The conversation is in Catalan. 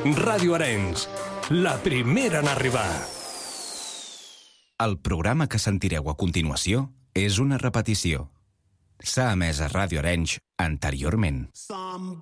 Ràdio Arenys, la primera en arribar. El programa que sentireu a continuació és una repetició. S'ha emès a Ràdio Arenys anteriorment.